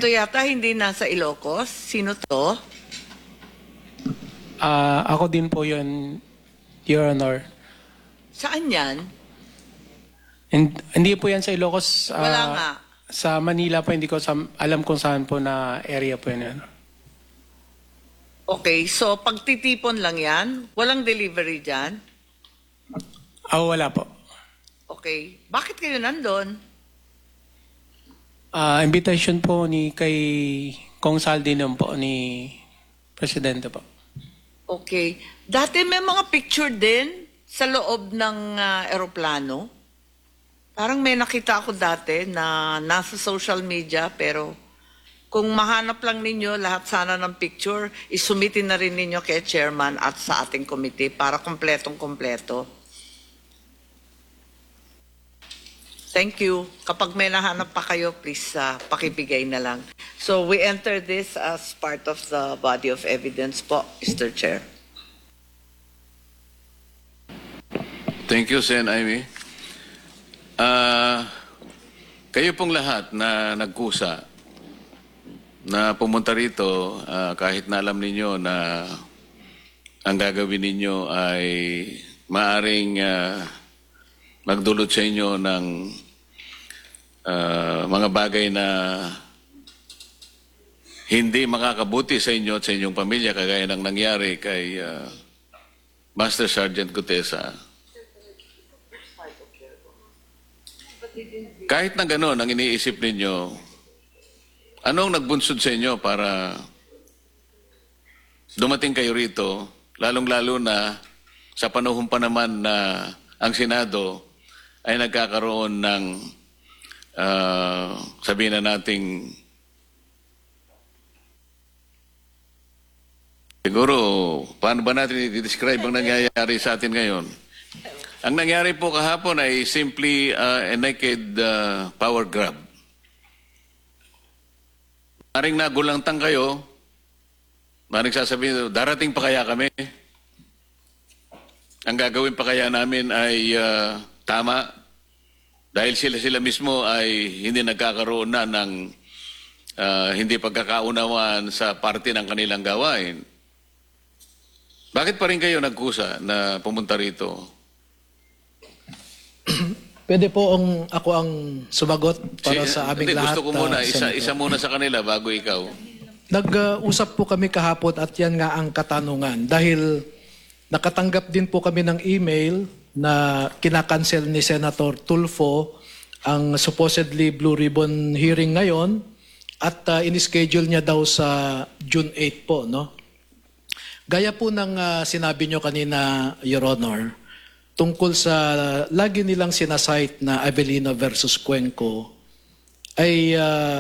Ito yata hindi nasa Ilocos. Sino to? Ako din po yun, Your Honor. Saan yan? Hindi po yan sa Ilocos. Wala nga. Sa Manila po, hindi ko alam kung saan po na area po yun. Okay, so pagtitipon lang yan? Walang delivery dyan? Wala po. Okay. Bakit kayo nandun? Invitation po kay Kong Saldi nun po, ni Presidente po. Okay. Dati may mga picture din sa loob ng eroplano. Parang may nakita ako dati na nasa social media, pero kung mahanap lang ninyo lahat sana ng picture, isumitin na rin ninyo kay chairman at sa ating committee para kompletong-kompleto. Thank you. Kapag may nahanap pa kayo, please pakibigay na lang. So we enter this as part of the body of evidence po, Mr. Chair. Thank you, Sen. Amy. Kayo pong lahat na nagkusa na pumunta rito kahit na alam ninyo na ang gagawin ninyo ay maaring magdulot sa inyo ng mga bagay na hindi makakabuti sa inyo at sa inyong pamilya kagaya ng nangyari kay Master Sergeant Gutesa. Kahit na gano'n ang iniisip ninyo, anong nagbunsod sa inyo para dumating kayo rito, lalong-lalo na sa panahon pa naman na ang Senado ay nagkakaroon ng sabihin na nating siguro, paano ba natin i-describe ang nangyayari sa atin ngayon? Ang nangyari po kahapon ay simply a naked power grab. Maring nagulantang kayo, maring sasabihin, darating pa kaya kami? Ang gagawin pa kaya namin ay tama dahil sila mismo ay hindi nagkakaroon na ng hindi pagkakaunawaan sa parte ng kanilang gawain. Bakit pa rin kayo nagkusa na pumunta rito? Pwede po ako ang sumagot para sa aming lahat. Gusto ko muna, isa muna sa kanila bago ikaw. Nag-usap po kami kahapon at yan nga ang katanungan. Dahil nakatanggap din po kami ng email na kinakancel ni Senator Tulfo ang supposedly Blue Ribbon hearing ngayon at in-schedule niya daw sa June 8 po, no? Gaya po ng sinabi nyo kanina, Your Honor, tungkol sa lagi nilang sinasite na Avellino versus Cuenco, ay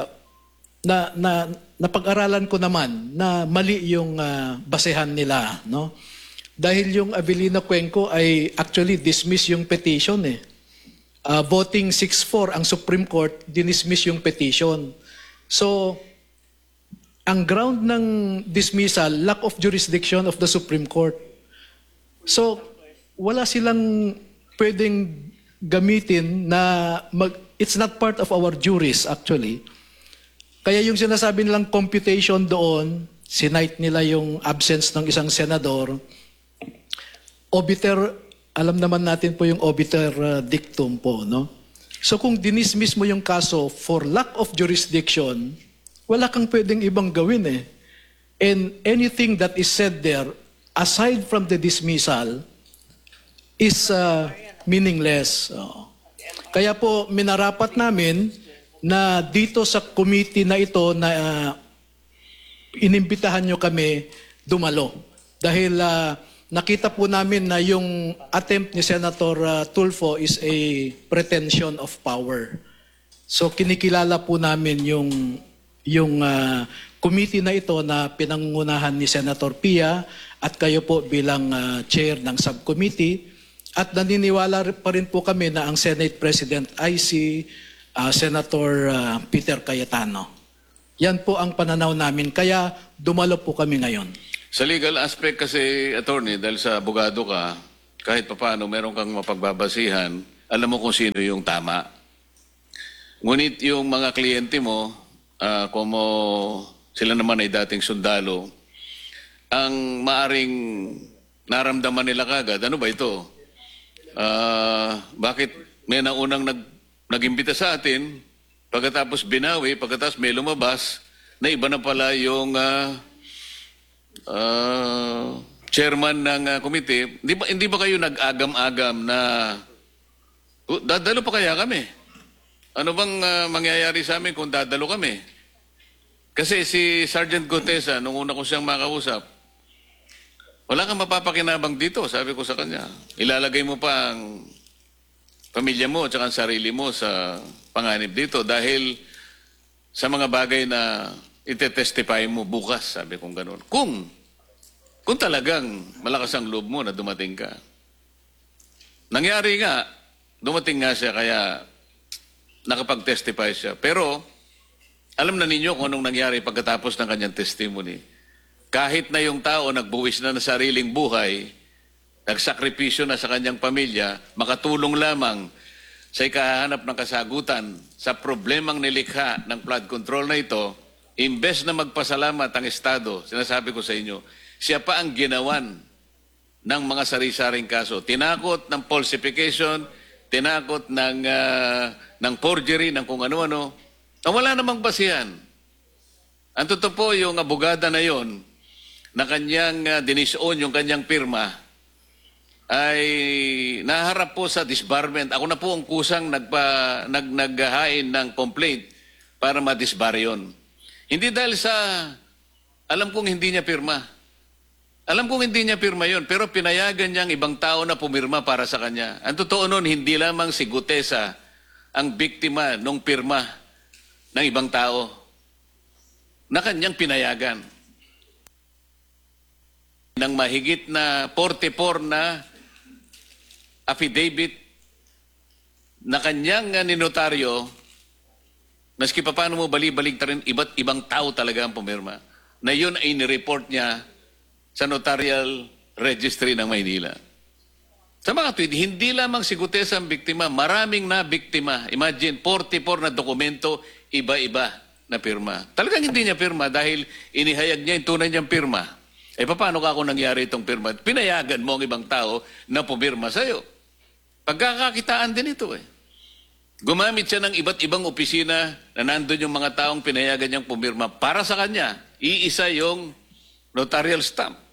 napag-aralan ko naman na mali yung basehan nila, no? Dahil yung Avellino Cuenco ay actually dismiss yung petition eh. Voting 6-4 ang Supreme Court, dinismiss yung petition. So, ang ground ng dismissal, lack of jurisdiction of the Supreme Court. So, wala silang pwedeng gamitin na it's not part of our juris actually. Kaya yung sinasabi nilang computation doon, sinite nila yung absence ng isang senador. Obiter, alam naman natin po yung obiter dictum po, no? So kung dinismiss mo yung kaso for lack of jurisdiction, wala kang pwedeng ibang gawin eh. And anything that is said there, aside from the dismissal, is meaningless. Kaya po minarapat namin na dito sa committee na ito na inimbitahan nyo kami dumalo. Dahil nakita po namin na yung attempt ni Senator Tulfo is a pretension of power. So kinikilala po namin yung committee na ito na pinangungunahan ni Senator Pia at kayo po bilang chair ng subcommittee. At naniniwala pa rin po kami na ang Senate President ay si Senator Peter Cayetano. Yan po ang pananaw namin, kaya dumalo po kami ngayon. Sa legal aspect kasi, attorney, dahil sa abogado ka, kahit paano meron kang mapagbabasihan, alam mo kung sino yung tama. Ngunit yung mga kliyente mo, como sila naman ay dating sundalo, ang maaring naramdaman nila kagad, ano ba ito? Bakit may naunang nag-imbita sa atin, pagkatapos binawi, pagkatapos may lumabas, na iba na pala yung chairman ng komite. Hindi ba kayo nag-agam-agam na dadalo pa kaya kami? Ano bang mangyayari sa amin kung dadalo kami? Kasi si Sergeant Gutesa, nung una ko siyang makausap, wala kang mapapakinabang dito, sabi ko sa kanya. Ilalagay mo pa ang pamilya mo at ang sarili mo sa panganib dito dahil sa mga bagay na itetestify mo bukas, sabi kong ganun. Kung talagang malakas ang loob mo na dumating ka. Nangyari nga, dumating nga siya kaya nakapag-testify siya. Pero alam na ninyo kung anong nangyari pagkatapos ng kanyang testimony. Kahit na yung tao nagbuwis na ng sariling buhay, nagsakripisyo na sa kanyang pamilya, makatulong lamang sa ikahanap ng kasagutan sa problemang nilikha ng flood control na ito, imbes na magpasalamat ang Estado, sinasabi ko sa inyo, siya pa ang ginawan ng mga sari-saring kaso. Tinakot ng falsification, tinakot ng forgery, ng kung ano-ano, na wala namang basihan. Ang totoo po, yung abogada na yon na kanyang dinisoon yung kanyang pirma, ay naharap po sa disbarment. Ako na po ang kusang naghahain ng complaint para madisbar yun. Hindi dahil sa, alam kong hindi niya pirma. Alam kong hindi niya pirma yun, pero pinayagan niyang ibang tao na pumirma para sa kanya. Ang totoo nun, hindi lamang si Gutesa ang biktima ng pirma ng ibang tao na kanyang pinayagan. Nang mahigit na 44 na affidavit na kanyang ninotaryo, maski pa paano mo bali-balik rin, iba't ibang tao talaga ang pumirma, na yun ay nireport niya sa Notarial Registry ng Maynila. Sa mga tweet, hindi lamang si Gutesa ang biktima, maraming na biktima. Imagine, 44 na dokumento, iba-iba na pirma. Talagang hindi niya pirma dahil inihayag niya yung tunay niyang pirma. Paano ka kung nangyari itong pirma? Pinayagan mo ang ibang tao na pumirma sa'yo. Pagkakakitaan din ito Gumamit siya ng iba't ibang opisina na nandun yung mga taong pinayagan niyang pumirma. Para sa kanya, iisa yung notarial stamp.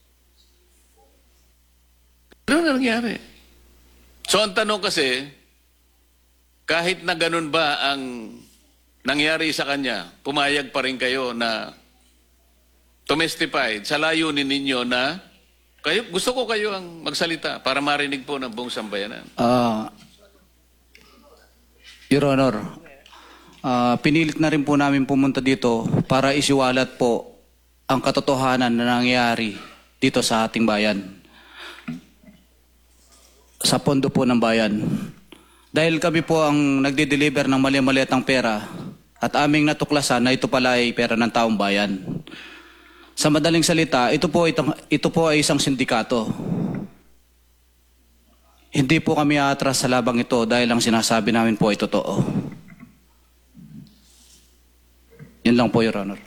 Ano na nangyari? So ang tanong kasi, kahit na ganun ba ang nangyari sa kanya, pumayag pa rin kayo na tumestified sa layunin ninyo na kayo, gusto ko kayo ang magsalita para marinig po ng buong sambayanan. Your Honor, pinilit na rin po namin pumunta dito para isiwalat po ang katotohanan na nangyari dito sa ating bayan. Sa pondo po ng bayan. Dahil kami po ang nagde-deliver ng mali-maliatang pera at aming natuklasan na ito pala ay pera ng taong bayan. Sa madaling salita, ito po ay isang sindikato. Hindi po kami aatras sa labang ito dahil ang sinasabi namin po ay totoo. Yan lang po, Your Honor.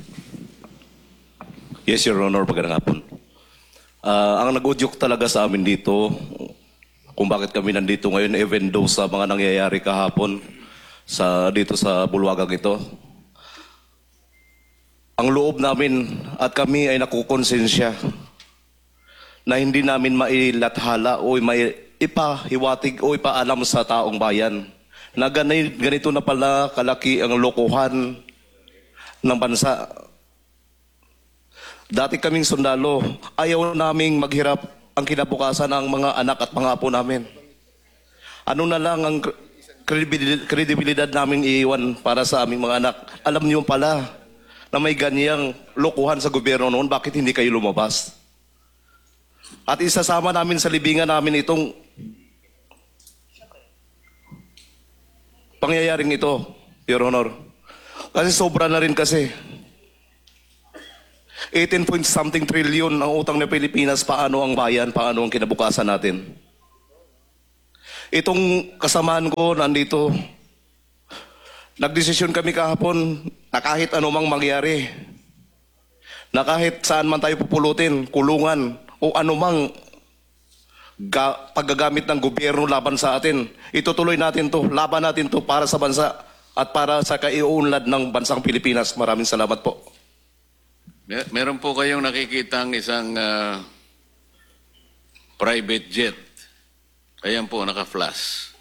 Yes, Your Honor, magandang hapon. Ang nag-udyok talaga sa amin dito, kung bakit kami nandito ngayon, even though sa mga nangyayari kahapon dito sa bulwagang ito, ang loob namin at kami ay nakukonsensya na hindi namin mailathala o ipahiwatig o ipaalam sa taong bayan na ganito na pala kalaki ang lokohan ng bansa. Dati kaming sundalo, ayaw naming maghirap ang kinabukasan ng mga anak at mga apo namin. Ano na lang ang kredibilidad naming iiwan para sa aming mga anak? Alam niyo pala na may ganyang lokohan sa gobyerno noon, bakit hindi kayo lumabas? At isasama namin sa libingan namin itong pangyayaring ito, Your Honor. Kasi sobra na rin kasi. 18 point something trillion ang utang ng Pilipinas, paano ang bayan, paano ang kinabukasan natin. Itong kasamaan ko nandito, Nagdesisyon kami kahapon na kahit anumang mangyari, na kahit saan man tayo pupulutin, kulungan o anumang paggagamit ng gobyerno laban sa atin, itutuloy natin to, laban natin to para sa bansa at para sa kaiunlad ng bansang Pilipinas. Maraming salamat po. Meron po kayong nakikitang isang private jet. Ayan po, naka-flash.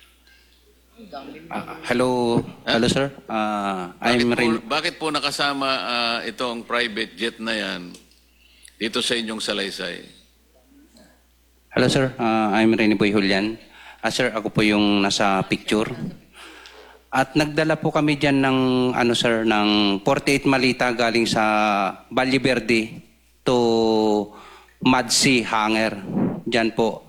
Hello, sir. I'm Rin. Bakit po nakasama itong private jet na yan dito sa inyong salaysay? Hello, sir. I'm Rene Boy Julian. Sir, ako po yung nasa picture. At nagdala po kami diyan ng sir, ng 48 malita galing sa Valle Verde to Madsi Hangar. Diyan po.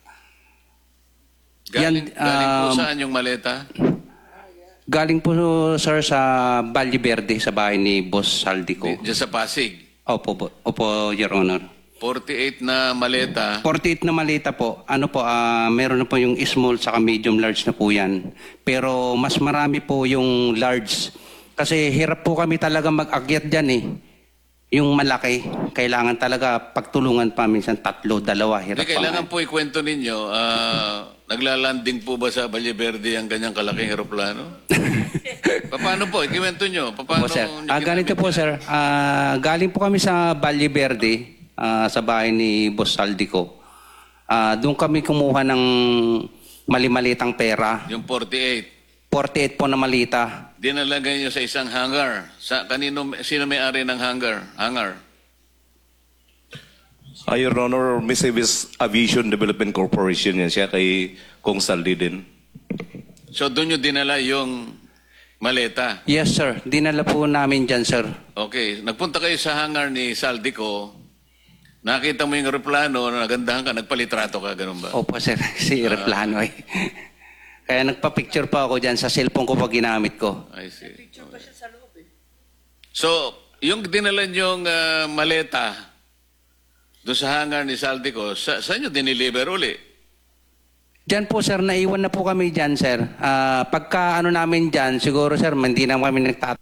Galing po saan yung maleta? Galing po, sir, sa Valle Verde, sa bahay ni Boss Saldico. Diyan sa Pasig. Opo, Your Honor. 48 na maleta. 48 na malita po. Meron na po yung small saka medium large na po yan. Pero mas marami po yung large. Kasi hirap po kami talaga mag-akyat dyan eh. Yung malaki, kailangan talaga pagtulungan pa minsan 3, 2, hirap pa. Kailangan po ikwento ninyo, naglalanding po ba sa Valle Verde ang ganyang kalaking eroplano? Paano po? Ikwento nyo. Paano sir. nyo Ganito po, sir. Galing po kami sa Valle Verde, sa bahay ni Boss Saldico. Doon kami kumuha ng mali-malitang pera. Yung 48. 48 po na malita. Dinalagay nyo sa isang hangar. Sino may-ari ng hangar? Your Honor, Mercedes Aviation Development Corporation yan siya kay Kong Saldi din. So doon nyo dinala yung maleta. Yes, sir. Dinala po namin dyan, sir. Okay. Nagpunta kayo sa hangar ni Saldico. Nakita mo yung aeroplano, nagandahan ka, nagpalitrato ka, ganun ba? Opo, sir. Si aeroplano eh. Kaya nagpa-picture pa ako dyan sa cellphone ko pag ginamit ko. I see. Picture pa siya sa loob eh. So, yung dinala niyong maleta doon sa hangar ni Saldico, saan nyo diniliver uli? Dyan po, sir. Naiwan na po kami dyan, sir. Pagka namin dyan, siguro, sir, hindi na kami nagtatanong.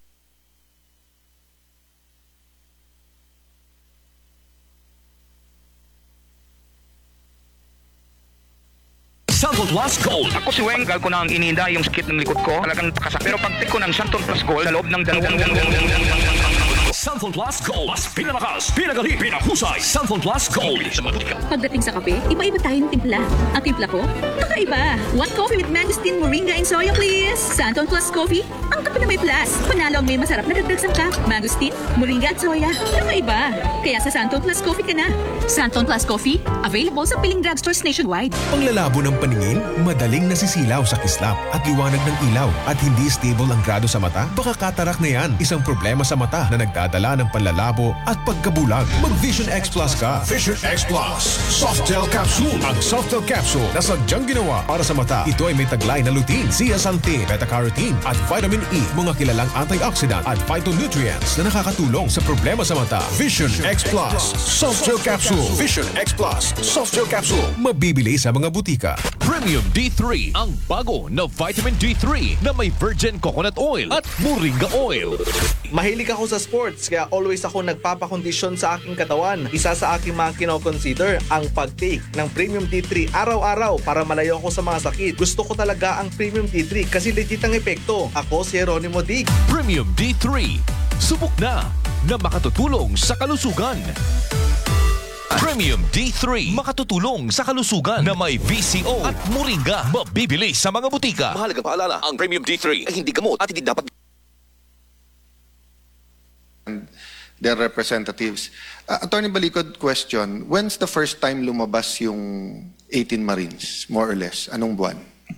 Santon Plus Gold. Ako si Weng, gal ko na ang ininda yung sakit ng likod ko. Talagang kasak. Pero pagtik ko ng Santon Plus Gold, sa loob ng Santon Plus Gold. Mas pinalakas, pinagaling, pinahusay. Santon Plus Gold. Pagdating sa kape, iba-iba tayo ng timpla. Ang timpla ko, kakaiba. One coffee with mangosteen, moringa, and soya, please. Santon Plus Coffee, ang kape na may plus. Panalo ang may masarap na dagdag sangkap. Mangosteen, moringa, at soya. Kakaiba. Kaya sa Santon Plus Coffee ka na. Santon Plus Coffee, available sa piling drugstores nationwide. Panglalabo ng paningin, madaling nasisilaw sa kislap at liwanag ng ilaw at hindi stable ang grado sa mata? Baka katarak na yan, isang problema sa mata na nagdadala ng panlalabo at pagkabulag. Mag-Vision X Plus ka. Vision X Plus. Softel Capsule. Ang Softel Capsule na sadyang ginawa para sa mata. Ito ay may taglay na lutein, zeaxanthin, beta-carotene at vitamin E, mga kilalang antioxidant at phytonutrients na nakakatulong sa problema sa mata. Vision X Plus. Softel Capsule. Vision X Plus. Softel Capsule. Mabibili sa mga butika. Premium D3, ang bago na vitamin D3 na may virgin coconut oil at moringa oil. Mahilig ako sa sports, kaya always ako nagpapakondisyon sa aking katawan. Isa sa aking mga kinoconsider ang pag-take ng Premium D3 araw-araw para malayo ako sa mga sakit. Gusto ko talaga ang Premium D3 kasi legit ang epekto. Ako si Jeronimo Dig. Premium D3, subok na makatutulong sa kalusugan. Premium D3, makatutulong sa kalusugan na may VCO at moringa. Mabibili sa mga butika. Mahalagang paalala, ang Premium D3 ay hindi gamot at hindi dapat their representatives. Attorney Balicod, question, when's the first time lumabas yung 18 Marines, more or less? Anong buwan?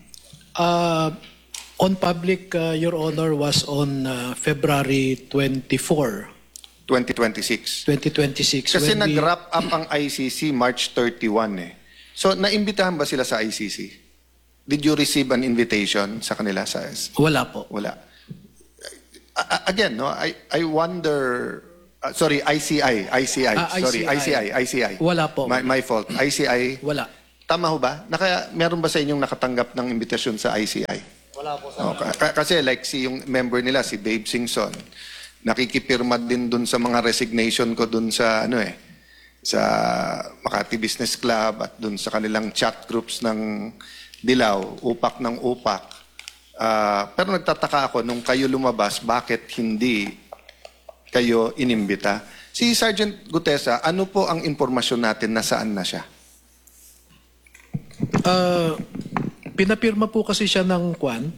On public, Your Honor, was on February 24, 2026. 2026. Kasi when nag-wrap up ang ICC March 31 eh. So, naimbitahan ba sila sa ICC? Did you receive an invitation sa kanila? Wala po. Wala. Again, no, I wonder... sorry, ICI. ICI. Wala po. My fault. ICI. Wala. Tama ho ba? Meron ba sa inyong nakatanggap ng invitation sa ICI? Kasi like yung member nila, si Babe Singson, nakikipirma din dun sa mga resignation ko dun sa sa Makati Business Club at dun sa kanilang chat groups ng Dilaw, upak ng upak. Pero nagtataka ako, nung kayo lumabas, bakit hindi kayo inimbita? Si Sergeant Gutesa, ano po ang impormasyon natin na saan na siya? Pinapirma po kasi siya ng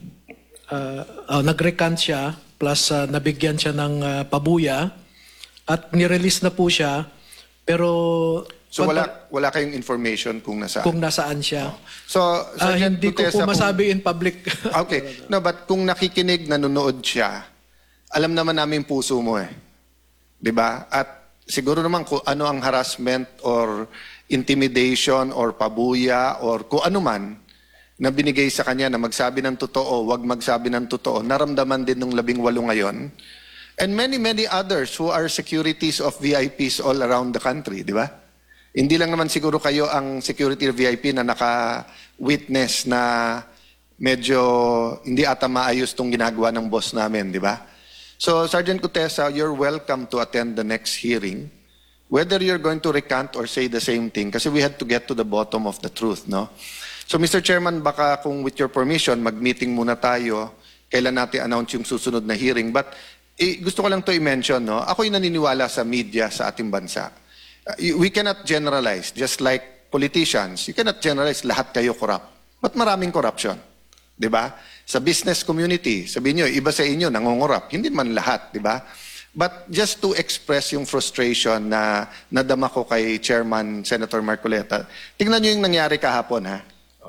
nag-recant siya, plus nabigyan siya ng pabuya, at nirelease na po siya, pero so wala kayong information kung nasaan? Kung nasaan siya. So, Sergeant hindi Gutesa, ko po masabi in public. Okay. No, but kung nakikinig, nanonood siya, alam naman namin puso mo eh. 'Di ba? At siguro naman kung ano ang harassment or intimidation or pabuya or kung ano man na binigay sa kanya na magsabi ng totoo, wag magsabi ng totoo, naramdaman din ng 18 ngayon. And many others who are securities of VIPs all around the country, di ba? Hindi lang naman siguro kayo ang security VIP na naka-witness na medyo hindi ata maayos tong ginagawa ng boss namin, di ba? So, Sergeant Gutesa, you're welcome to attend the next hearing. Whether you're going to recant or say the same thing, kasi we had to get to the bottom of the truth, no? So, Mr. Chairman, baka kung with your permission, mag-meeting muna tayo, kailan natin announce yung susunod na hearing. But gusto ko lang to i-mention, no? Ako'y naniniwala sa media sa ating bansa. We cannot generalize, just like politicians. You cannot generalize lahat kayo corrupt. But maraming corruption, di ba? Sa business community, sabihin nyo, iba sa inyo, nangungurap. Hindi man lahat, di ba? But just to express yung frustration na nadama ko kay Chairman Senator Marcoleta, tingnan nyo yung nangyari kahapon, ha?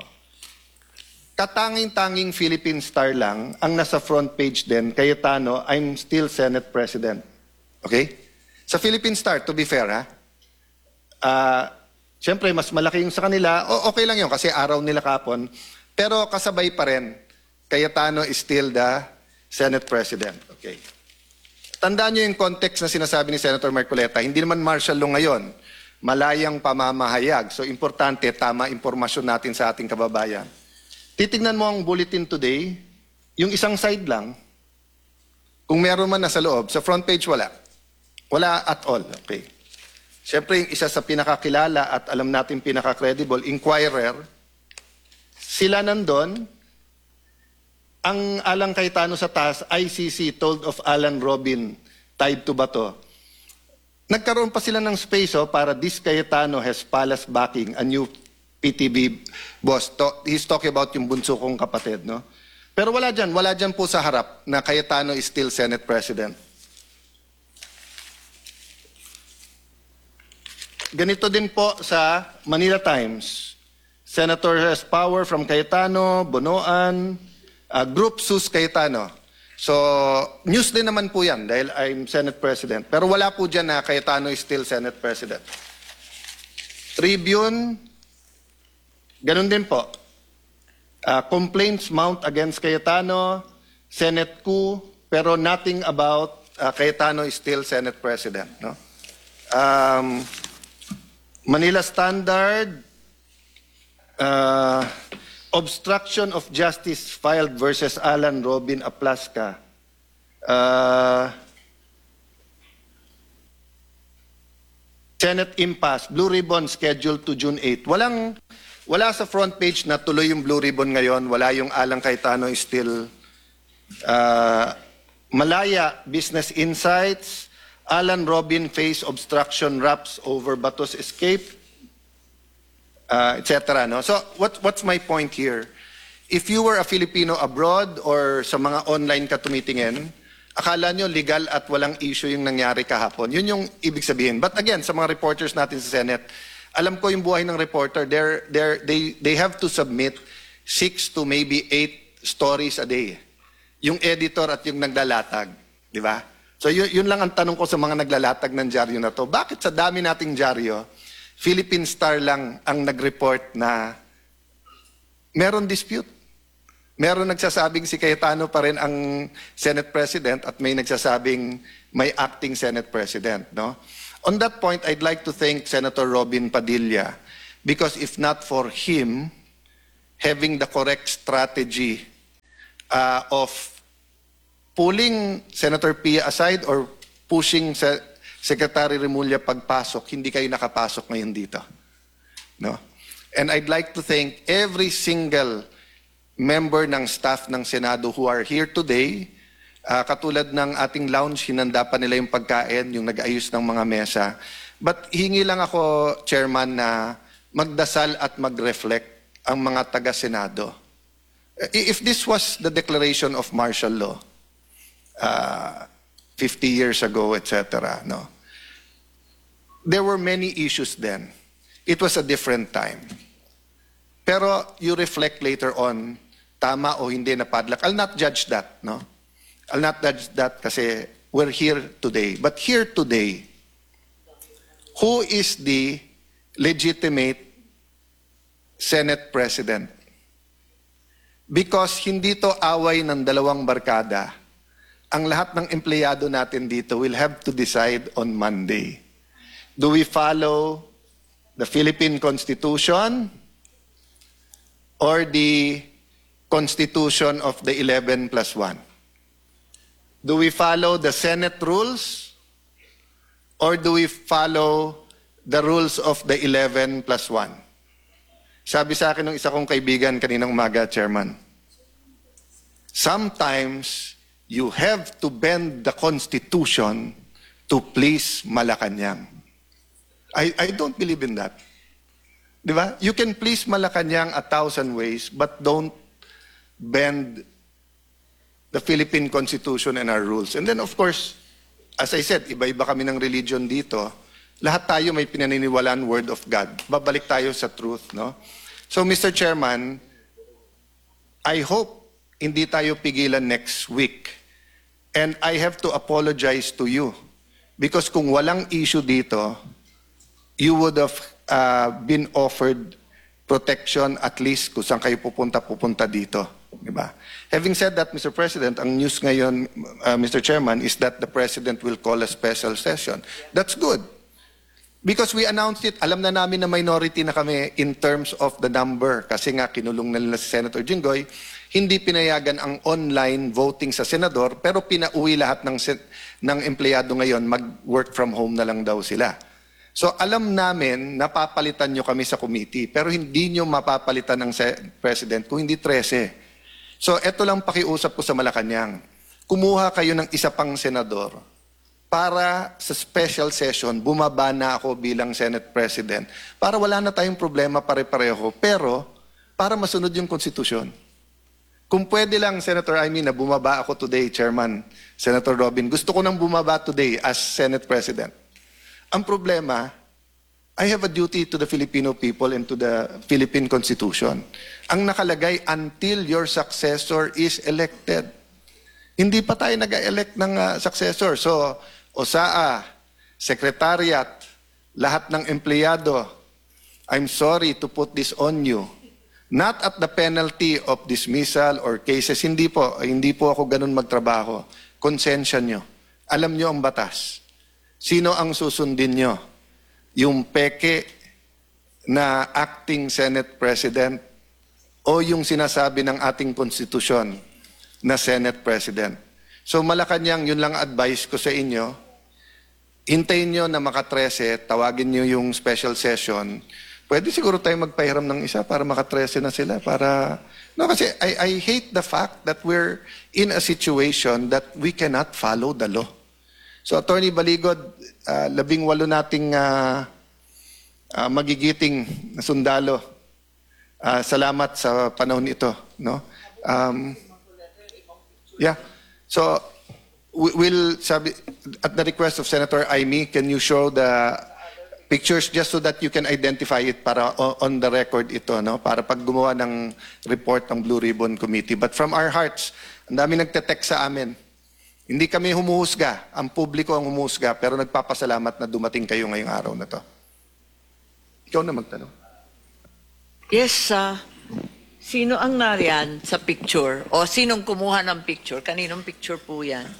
Katanging-tanging Philippine Star lang ang nasa front page din, Cayetano, I'm still Senate President. Okay? Sa Philippine Star, to be fair, ha? Siyempre, mas malaki yung sa kanila. Okay lang yun kasi araw nila kahapon. Pero kasabay pa rin, Cayetano is still the Senate President. Okay. Tandaan nyo yung context na sinasabi ni Senator Marcoleta. Hindi naman martial law ngayon. Malayang pamamahayag. So, importante, tama impormasyon natin sa ating kababayan. Titignan mo ang bulletin today, yung isang side lang, kung meron man nasa loob, sa front page wala. Wala at all. Okay. Siyempre, yung isa sa pinakakilala at alam natin pinaka-credible, Inquirer, sila nandun, ang Alang Cayetano sa taas, ICC told of Alan Robin tied to bato. Nagkaroon pa sila ng space para this Cayetano has palace backing, a new PTB boss. He's talking about yung bunso kong kapatid, no? Pero wala dyan po sa harap na Cayetano is still Senate President. Ganito din po sa Manila Times. Senator has power from Cayetano, Bonoan, Group Sus Cayetano. So, news din naman po yan dahil I'm Senate President. Pero wala po dyan na Cayetano is still Senate President. Tribune, ganun din po. Complaints mount against Cayetano, Senate coup, pero nothing about Cayetano is still Senate President. No? Manila Standard, obstruction of justice filed versus Alan Robin Aplasca. Senate impasse, Blue Ribbon scheduled to June 8. Wala sa front page na tuloy yung Blue Ribbon ngayon. Wala yung Alang Cayetano is still Malaya Business Insights. Alan Robin face obstruction raps over Batos escape. Etc. No? So, what's my point here? If you were a Filipino abroad or sa mga online ka tumitingin, akala nyo legal at walang issue yung nangyari kahapon. Yun yung ibig sabihin. But again, sa mga reporters natin sa Senate, alam ko yung buhay ng reporter, they have to submit 6 to maybe 8 stories a day. Yung editor at yung naglalatag. Di ba? So, yun lang ang tanong ko sa mga naglalatag ng dyaryo na to. Bakit sa dami nating dyaryo, Philippine Star lang ang nag-report na meron dispute. Meron nagsasabing si Cayetano pa rin ang Senate President at may nagsasabing may acting Senate President. No? On that point, I'd like to thank Senator Robin Padilla because if not for him having the correct strategy of pulling Senator Pia aside or pushing Secretary Remulla pagpasok, hindi kayo nakapasok ngayon dito. No? And I'd like to thank every single member ng staff ng Senado who are here today. Katulad ng ating lounge, hinanda pa nila yung pagkain, yung nag-ayos ng mga mesa. But hingi lang ako, Chairman, na magdasal at mag-reflect ang mga taga-Senado. If this was the declaration of martial law, 50 years ago, etc., no? There were many issues then. It was a different time. Pero you reflect later on, tama o hindi na padlock. I'll not judge that, no? I'll not judge that kasi we're here today. But here today, who is the legitimate Senate President? Because hindi to away ng dalawang barkada. Ang lahat ng empleyado natin dito will have to decide on Monday. Do we follow the Philippine Constitution or the Constitution of the 11+1? Do we follow the Senate rules or do we follow the rules of the 11+1? Sabi sa akin ng isa kong kaibigan kaninang umaga, Chairman, sometimes you have to bend the Constitution to please Malacanang. I don't believe in that. Di ba? You can please Malacanang 1,000 ways, but don't bend the Philippine Constitution and our rules. And then of course, as I said, iba-iba kami ng religion dito. Lahat tayo may pinaniniwalaan word of God. Babalik tayo sa truth, no? So Mr. Chairman, I hope hindi tayo pigilan next week. And I have to apologize to you because kung walang issue dito, you would have been offered protection at least kung saan kayo pupunta dito. Diba? Having said that, Mr. President, ang news ngayon, Mr. Chairman, is that the President will call a special session. That's good. Because we announced it, alam na namin na minority na kami in terms of the number. Kasi nga, kinulong na nila si Senator Jinggoy, hindi pinayagan ang online voting sa senador, pero pinauwi lahat ng empleyado ngayon, mag-work from home na lang daw sila. So alam namin, napapalitan nyo kami sa committee, pero hindi nyo mapapalitan ng President kung hindi 13. So eto lang pakiusap ko sa Malacanang. Kumuha kayo ng isa pang senador para sa special session, bumaba na ako bilang Senate President para wala na tayong problema pare-pareho, pero para masunod yung konstitusyon. Kung pwede lang, Senator Amy, na bumaba ako today, Chairman, Senator Robin, gusto ko nang bumaba today as Senate President. Ang problema, I have a duty to the Filipino people and to the Philippine Constitution. Ang nakalagay, until your successor is elected. Hindi pa tayo nag-elect ng successor. So, OSAA, Secretariat, lahat ng empleyado, I'm sorry to put this on you. Not at the penalty of dismissal or cases. Hindi po ako ganun magtrabaho. Konsensya nyo. Alam nyo ang batas. Sino ang susundin nyo? Yung peke na acting Senate President o yung sinasabi ng ating konstitusyon na Senate President? So Malacanang, yun lang advice ko sa inyo. Hintayin nyo na maka-13, tawagin nyo yung special session. Pwede siguro tayo magpahiram ng isa para maka-13 na sila. No, kasi I hate the fact that we're in a situation that we cannot follow the law. So Attorney Baligod, 18 nating magigiting na sundalo. Salamat sa panahon ito. No? Yeah. So we'll sabi, at the request of Senator Amy, can you show the pictures just so that you can identify it para on the record ito, no? Para pag gumawa ng report ng Blue Ribbon Committee. But from our hearts, ang dami nagte-text sa amin. Hindi kami humuhusga, ang publiko ang humuhusga, pero nagpapasalamat na dumating kayo ngayong araw na to. Ikaw na magtanong. Yes, sino ang nariyan sa picture? O sinong kumuha ng picture? Kaninong picture po yan?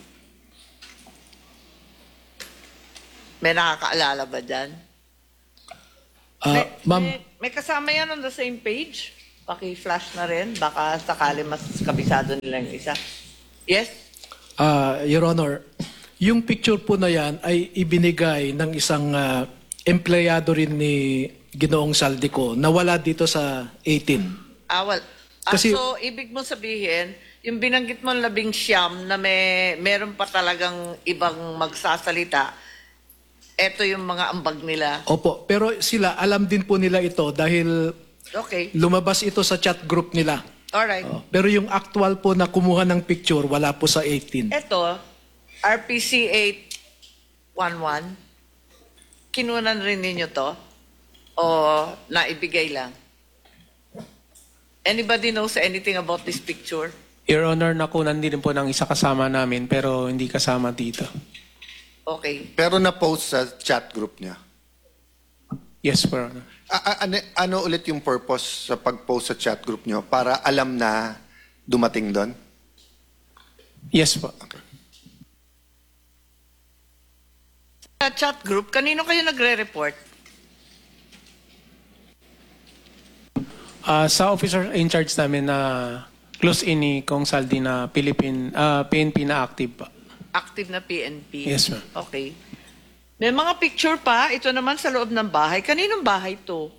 May nakakaalala ba dyan? Ma'am, May kasama yan on the same page? Paki-flash na rin. Baka sakali mas kabisado nila yung isa. Yes? Your Honor, yung picture po na yan ay ibinigay ng isang empleyado rin ni Ginoong Saldico na wala dito sa 18. Kasi- So, ibig mo sabihin, yung binanggit mo 19 na meron pa talagang ibang magsasalita, eto yung mga ambag nila. Opo, pero sila, alam din po nila ito dahil Okay. lumabas ito sa chat group nila. Alright. Pero yung actual po na kumuha ng picture, wala po sa 18. Eto, RPC 811, kinunan rin ninyo to? O naibigay lang? Anybody knows anything about this picture? Your Honor, nakunan din po ng isa kasama namin pero hindi kasama dito. Okay. Pero na-post sa chat group niya. Yes, Your Honor. Ano ulit yung purpose sa pag-post sa chat group niyo? Para alam na dumating doon? Yes po. Sa chat group, kanino kayo nagre-report? Sa officer in charge namin na close in ni Kong Saldi na PNP na active pa. Active na PNP? Yes, ma'am. Okay. May mga picture pa. Ito naman sa loob ng bahay. Kaninong bahay to?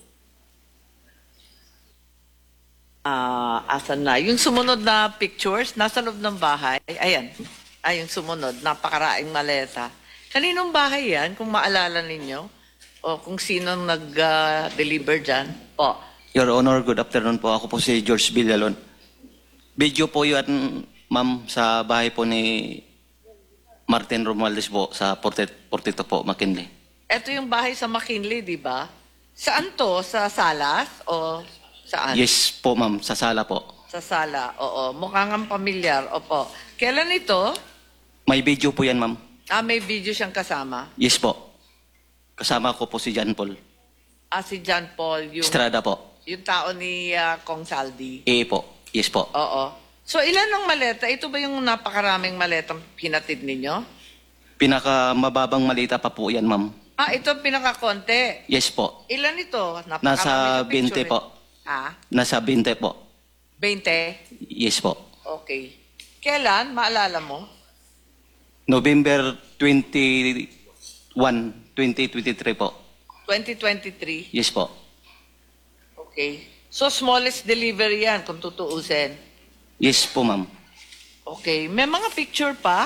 Asan na? Yung sumunod na pictures, nasa loob ng bahay. Ayan. Yung sumunod. Napakaraing maleta. Kaninong bahay yan? Kung maalala ninyo? O kung sinong nag-deliver dyan? Po. Your Honor, good afternoon po. Ako po si George Villalon. Video po yun, ma'am, sa bahay po ni Martin Romualdez po sa 42 po, McKinley. Ito yung bahay sa McKinley, di ba? Saan to? Sa Salas? O saan? Yes po, ma'am, sa sala po. Sa sala, oo. Mukhang ang pamilyar, opo. Kailan ito? May video po yan, ma'am. May video siyang kasama. Yes po. Kasama ko po si John Paul. Si John Paul, yung Estrada po. tao ni Kong Saldi. Po. Yes po. Oo. So, ilan ang maleta? Ito ba yung napakaraming maletang pinatid ninyo? Pinakamababang malita pa po yan, ma'am. Ito pinakakonte. Yes po. Ilan ito? Napakarami Nasa na picture 20 po. Nasa 20 po. 20? Yes po. Okay. Kailan? Maalala mo? November 21, 2023 po. 2023? Yes po. Okay. So, smallest delivery yan, kung tutuusin. Yes po, ma'am. Okay. May mga picture pa.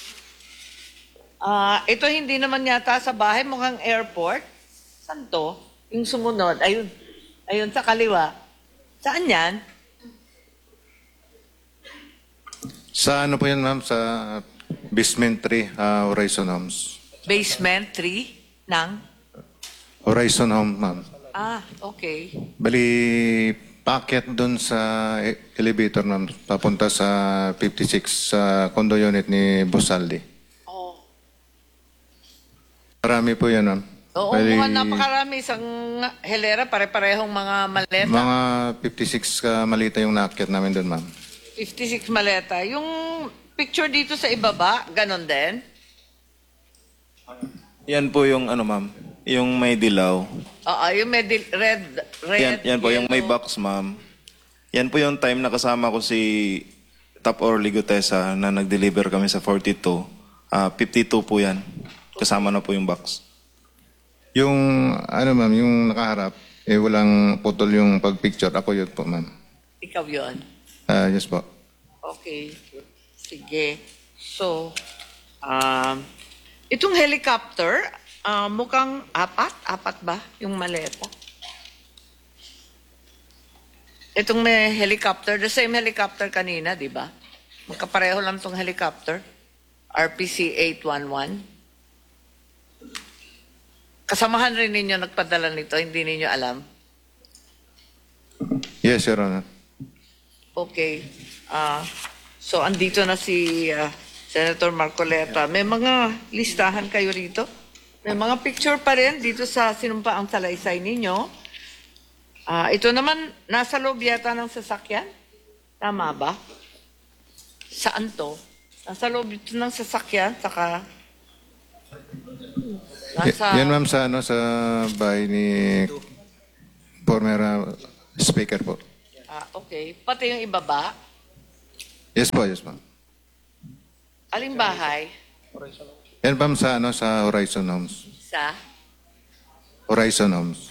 Ito hindi naman yata sa bahay, mukhang airport. Saan to? Yung sumunod. Ayun. Ayun, sa kaliwa. Saan yan? Sa ano po yan, ma'am? Sa basement 3, Horizon Homes. Basement 3 ng? Horizon Home, ma'am. Okay. Bali, packet doon sa elevator, ma'am. Papunta sa 56 sa condo unit ni Bosaldi. Marami po yan, ma'am. Oo, mukhang napakarami. Isang helera, pare-parehong mga maleta. Mga 56 malita yung naakyat namin doon, ma'am. 56 maleta. Yung picture dito sa ibaba, ganon din? Yan po yung ano, ma'am. Yung may dilaw. Yung may red. Yan po yung may box, ma'am. Yan po yung time na kasama ko si Top Orly Gutesa na nag-deliver kami sa 42. 52 po yan. Kasama na po yung box. Yung, ano ma'am, yung nakaharap, walang putol yung pag-picture. Ako yun po, ma'am. Ikaw yun? Yes po. Okay. Sige. So, itong helicopter, mukhang apat ba yung maleta? Itong may helicopter, the same helicopter kanina, di ba? Magkapareho lang itong helicopter. RPC 811. Kasamahan rin ninyo nagpadala nito, hindi ninyo alam? Yes, Your Honor. Okay. So, andito na si Senator Marcoleta. May mga listahan kayo rito? May mga picture pa rin dito sa sinumpaang salaysay ninyo. Ito naman, nasa loob yata ng sasakyan. Tama ba? Saan to? Nasa loob ito ng sasakyan, saka... Yan ma'am sa, sa bahay ni former speaker po. Okay. Pati yung ibaba? Yes po, yes po. Aling bahay? Yan ma'am sa Horizon Homes. Sa? Horizon Homes.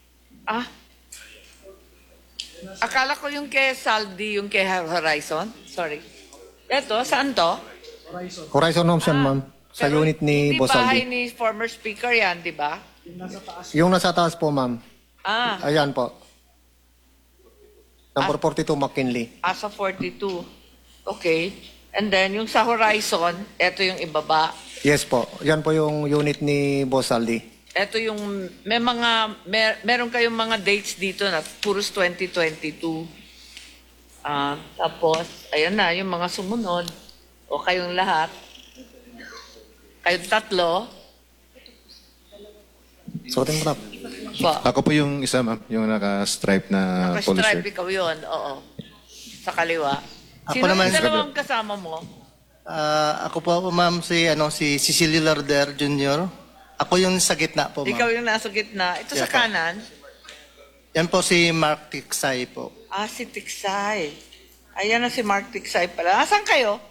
Akala ko yung kay Saldi, yung kay Horizon. Sorry. Eto, saan to? Horizon Homes yan, ma'am. Sa Pero unit ni hindi Boss bahay Aldi. ni former speaker yan, di ba? Yung nasa taas po, ma'am. Ayan po. Number 42, McKinley. Sa 42. Okay. And then, yung sa Horizon, eto yung ibaba. Yes po. Yan po yung unit ni Boss Aldi. Eto yung, meron kayong mga dates dito na puros 2022. Tapos, ayan na, yung mga sumunod. O kayong lahat. Kayong tatlo. Suotin mo na. Ako po yung isa ma'am, yung naka-stripe na polo Naka-stripe shirt. ikaw yun, oo. Sa kaliwa. Ako Sino naman, yung dalawang kasama mo? Ako po, ma'am, si Cecilio Larder Jr. Ako yung sa gitna po, ma'am. Ikaw yung nasa gitna. Ito sa Yeah, po. kanan. Yan po si Mark Tiksay po. Si Tiksay. Ayan na si Mark Tiksay pala. Saan kayo?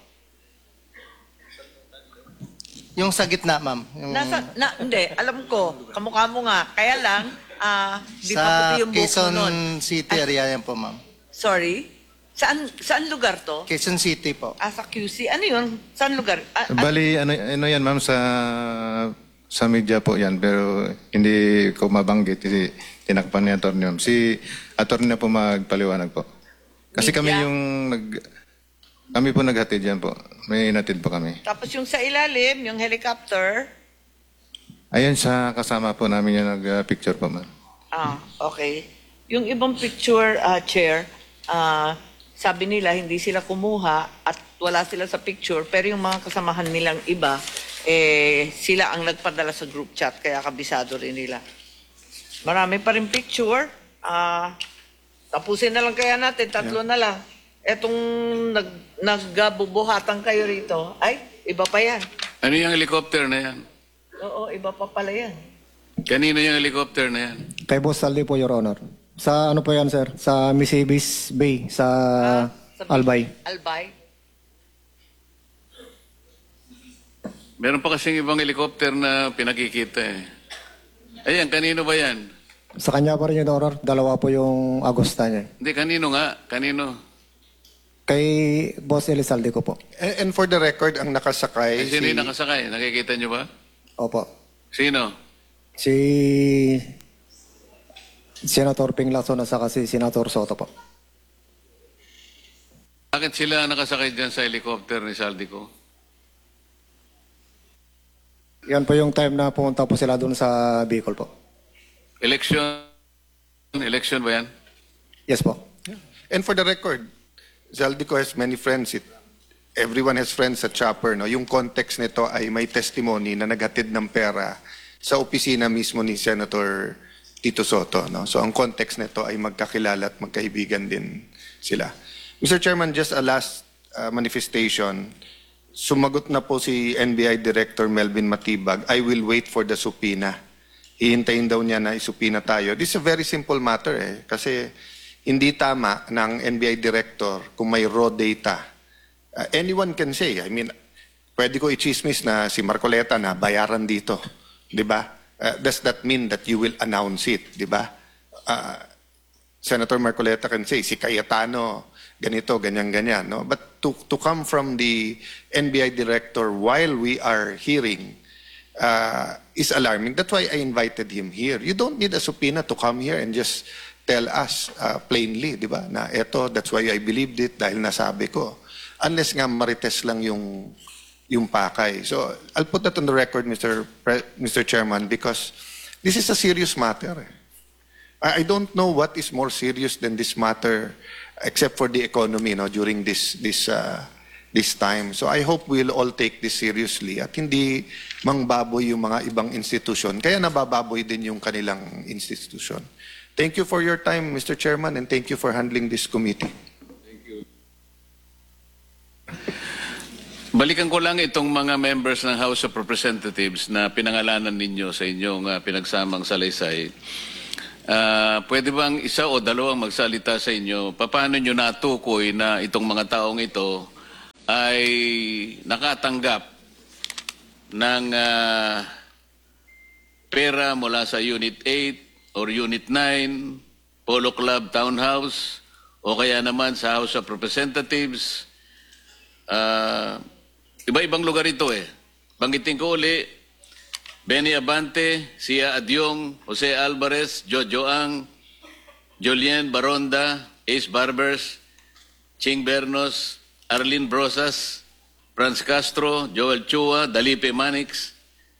Yung sa gitna, ma'am. Yung, Hindi, alam ko. Kamukha mo nga. Kaya lang, di pa sa puti yung buhok mo Quezon nun. City area yan po, ma'am. Sorry? Saan lugar to? Quezon City po. Sa QC. Ano yun? Saan lugar? Bali, ano yan ma'am, sa media po yan, pero hindi ko mabanggit, tinakpan ni attorney ma'am. Si attorney na po magpaliwanag po. Kasi kami yung kami po naghatid yan po. May inatid po kami. Tapos yung sa ilalim, yung helicopter. Ayun sa kasama po namin yung nag-picture po ma'am. Okay. Yung ibang picture, Chair, sabi nila hindi sila kumuha at wala sila sa picture, pero yung mga kasamahan nilang iba, sila ang nagpadala sa group chat, kaya kabisado rin nila. Marami pa rin picture. Tapusin na lang kaya natin, tatlo na lang. Etong nagbubuhatan kayo rito, ay, iba pa yan. Ano yung helicopter na yan? Oo, iba pa pala yan. Kanino yung helicopter na yan? Kay Boss Aldi po, Your Honor. Sa ano po yan, sir? Sa Misibis Bay, sa Albay. Albay? Meron pa kasing ibang helicopter na pinakikita eh. Ayan, kanino ba yan? Sa kanya pa rin, Your Honor. Dalawa po yung Agosta niya. Hindi, kanino nga? Kanino? Kay Boss Elizalde ko po. And for the record, ang nakasakay Sino yung nakasakay? Nakikita nyo ba? Opo. Sino? Si Senator Ping Lacson at saka si Senator Soto po. Bakit sila nakasakay dyan sa helicopter ni Saldico? Yan po yung time na pumunta po sila doon sa Bicol po. Election ba yan? Yes po. And for the record, Zaldico has many friends. Everyone has friends sa Chopper. No? Yung context nito ay may testimony na naghatid ng pera sa opisina mismo ni Senator Tito Soto. No? So ang context nito ay magkakilala at magkaibigan din sila. Mr. Chairman, just a last manifestation. Sumagot na po si NBI Director Melvin Matibag, I will wait for the subpoena. Hihintayin daw niya na isupina tayo. This is a very simple matter kasi hindi tama ng NBI Director kung may raw data. Anyone can say, I mean, pwede ko i-chismis na si Marcoleta na bayaran dito. Di ba? Does that mean that you will announce it? Di ba? Senator Marcoleta can say, si Cayetano, ganito, ganyan-ganyan. No? But to come from the NBI Director while we are hearing is alarming. That's why I invited him here. You don't need a subpoena to come here and just tell us plainly, di ba? Na eto, that's why I believed it dahil nasabi ko. Unless nga marites lang yung pakay. So, I'll put that on the record, Mr. Chairman, because this is a serious matter. I don't know what is more serious than this matter except for the economy during this time. So I hope we'll all take this seriously at hindi mangbaboy yung mga ibang institusyon. Kaya nabababoy din yung kanilang institusyon. Thank you for your time, Mr. Chairman, and thank you for handling this committee. Thank you. Balikan ko lang itong mga members ng House of Representatives na pinangalanan ninyo sa inyong pinagsamang salaysay. Pwede bang isa o dalawang magsalita sa inyo? Paano nyo natukoy na itong mga taong ito ay nakatanggap ng pera mula sa Unit 8 or Unit 9, Polo Club Townhouse, o kaya naman sa House of Representatives? Iba-ibang lugar ito eh. Banggitin ko uli, Benny Abante, Sia Adyong, Jose Alvarez, Jojo Ang, Julien Baronda, Ace Barbers, Ching Bernos, Arlene Brosas, Franz Castro, Joel Chua, Dalipe Manix,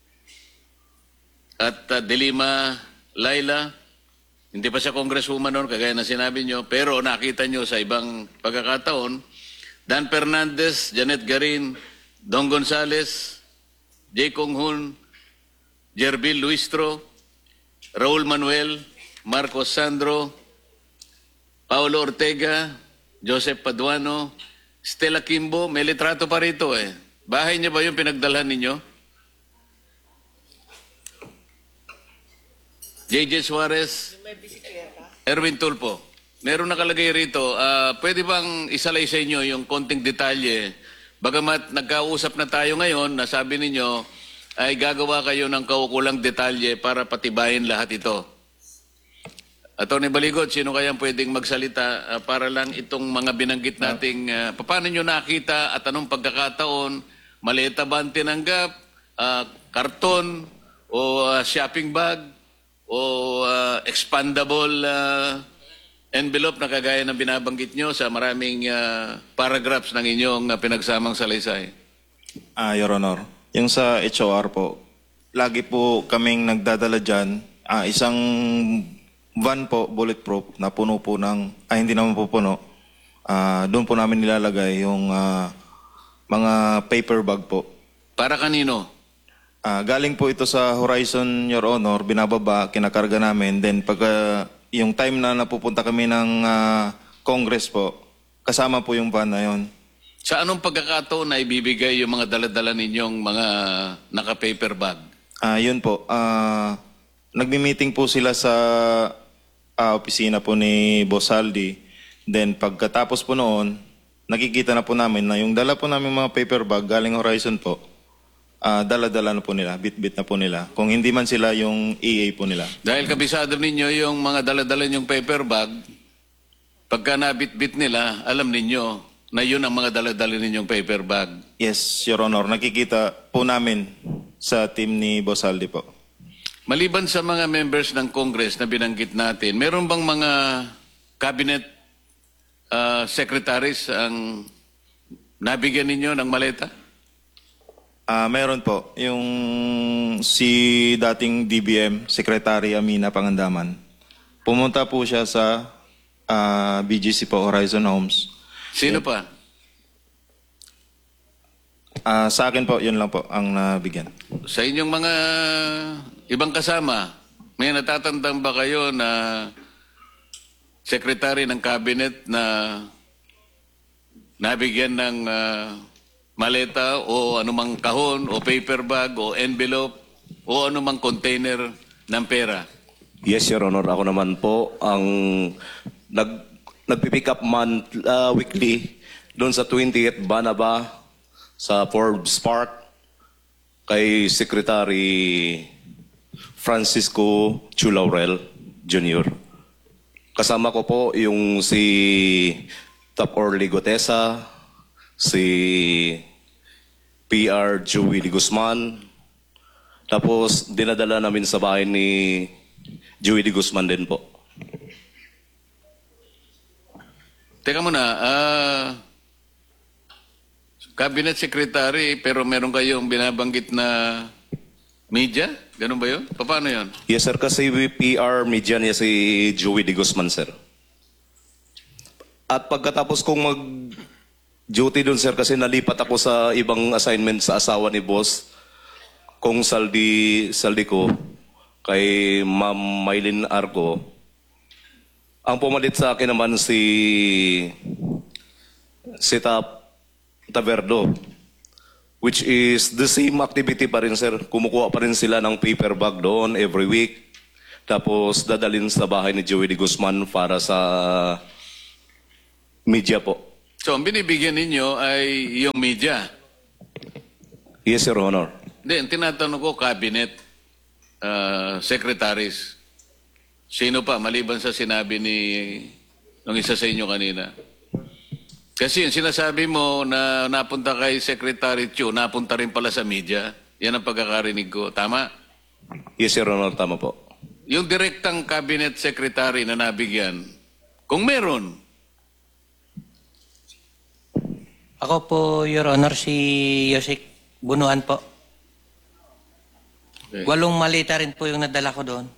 at Delima Laila. Hindi pa siya congresswoman noon, kagaya na sinabi nyo, pero nakita nyo sa ibang pagkakataon. Dan Fernandez, Janet Garin, Don Gonzales, Jay Kong Hun, Jerbil Luistro, Raul Manuel, Marcos Sandro, Paulo Ortega, Joseph Paduano, Stella Kimbo. May litrato pa rito eh. Bahay niya ba yung pinagdalhan ninyo? JJ Suarez, Erwin Tulpo. Meron nakalagay rito. Pwede bang isalay sa inyo yung konting detalye? Bagamat nagkausap na tayo ngayon, nasabi ninyo ay gagawa kayo ng kaukulang detalye para patibayin lahat ito. Atty. Baligot, sino kayang pwedeng magsalita para lang itong mga binanggit nating paano nyo nakita at anong pagkakataon, maleta ba ang tinanggap, karton o shopping bag o expandable envelope na kagaya ng binabanggit nyo sa maraming paragraphs ng inyong pinagsamang salaysay? Your Honor, yung sa HOR po, lagi po kaming nagdadala dyan, isang van po, bulletproof, na puno po ng, hindi naman po puno, doon po namin nilalagay yung mga paper bag po. Para kanino? Galing po ito sa Horizon, Your Honor, binababa, kinakarga namin, then pag yung time na napupunta kami ng Congress po, kasama po yung van na yun. Sa anong pagkakataon na ibibigay yung mga daladala ninyong mga naka-paper bag? Yun po. Nagmi-meeting po sila sa opisina po ni Boss Aldi. Then pagkatapos po noon, nakikita na po namin na yung dala po namin mga paper bag galing Horizon po, dala-dala na po nila, bit-bit na po nila. Kung hindi man sila yung EA po nila. Dahil kabisado ninyo yung mga daladala ninyong paper bag, pagka nabit-bit nila, alam ninyo na yun ang mga dala-dala ninyong paper bag. Yes, Your Honor. Nakikita po namin sa team ni Boss Aldi po. Maliban sa mga members ng Congress na binanggit natin, meron bang mga cabinet secretaries ang nabigyan ninyo ng maleta? Meron po. Yung si dating DBM, Secretary Amina Pangandaman, pumunta po siya sa BGC po, Horizon Homes. Sino pa? Sa akin po, yun lang po ang nabigyan. Sa inyong mga ibang kasama, may natatandang ba kayo na secretary ng cabinet na nabigyan ng maleta o anumang kahon o paper bag o envelope o anumang container ng pera? Yes, Your Honor. Ako naman po ang nagpipick up weekly doon sa 20th Banaba sa Forbes Park kay Secretary Francisco Chulaurel Jr. Kasama ko po yung si Top Orly Gotesa, si PR Joey de Guzman, tapos dinadala namin sa bahay ni Joey de Guzman din po. Teka muna, Cabinet Secretary, pero meron kayong binabanggit na media? Ganun ba yun? Paano yun? Yes, sir. Kasi PR media niya si Joey de Guzman, sir. At pagkatapos kong mag-duty doon, sir, kasi nalipat ako sa ibang assignment sa asawa ni boss, kung saldi ko, kay Ma'am Maylin Arco. Ang pumalit sa akin naman si Taverdo, which is the same activity pa rin, sir. Kumukuha pa rin sila ng paper bag doon every week. Tapos dadalhin sa bahay ni Joey de Guzman para sa media po. So, ang binibigyan ninyo ay yung media. Yes, Your Honor. Hindi, ang tinatanong ko, cabinet, secretaries. Sino pa, maliban sa sinabi ng isa sa inyo kanina? Kasi yung sinasabi mo na napunta kay Secretary Chu, napunta rin pala sa media. Yan ang pagkakarinig ko. Tama? Yes, Your Honor. Tama po. Yung direktang cabinet secretary na nabigyan, kung meron. Ako po, Your Honor, si Yosik Bunuan po. Okay. 8 malita rin po yung nadala ko doon.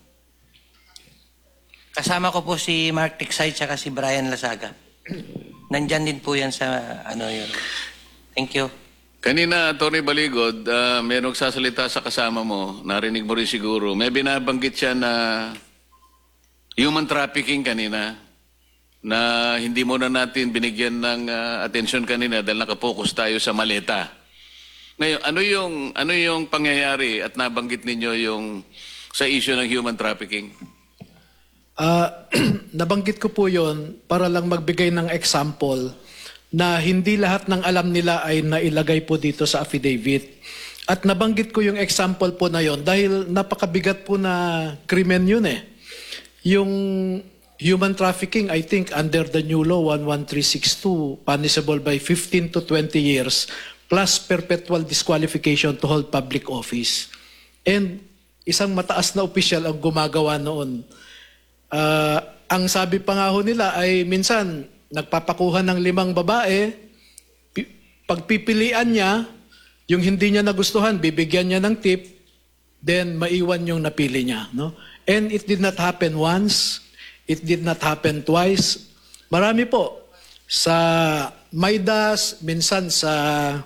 Kasama ko po si Mark Tiksay at si Brian Lasaga. Nandyan din po yan sa yun. Thank you. Kanina, Atty. Baligod, may nagsasalita sa kasama mo, narinig mo rin siguro, may binabanggit siya na human trafficking kanina, na hindi mo na natin binigyan ng atensyon kanina dahil nakapokus tayo sa maleta. Ngayon, ano yung pangyayari at nabanggit ninyo yung sa issue ng human trafficking? Nabanggit ko po yon para lang magbigay ng example na hindi lahat ng alam nila ay nailagay po dito sa affidavit. At nabanggit ko yung example po na yon dahil napakabigat po na krimen yun eh. Yung human trafficking, I think under the new law 11362, punishable by 15 to 20 years plus perpetual disqualification to hold public office. And isang mataas na opisyal ang gumagawa noon. Ang sabi pa nga ho nila ay minsan nagpapakuha ng 5 babae, pagpipilian niya, yung hindi niya nagustuhan, bibigyan niya ng tip, then maiwan yung napili niya. No? And it did not happen once, it did not happen twice. Marami po. Sa Maidas, minsan sa